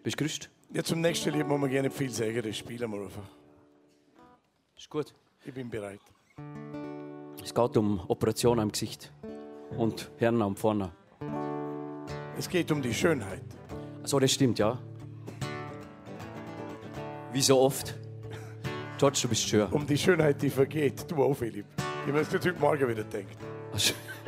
Bist du gerüstet? Ja, zum nächsten Lied muss man gerne viel sagen, das spielen wir einfach. Ist gut. Ich bin bereit. Es geht um Operationen am Gesicht und Hirn am vorne. Es geht um die Schönheit. So, das stimmt, ja. Wie so oft. George, du bist schön. Um die Schönheit, die vergeht. Du auch, Philipp. Ich weiß nicht, heute Morgen wieder denkt. Ach,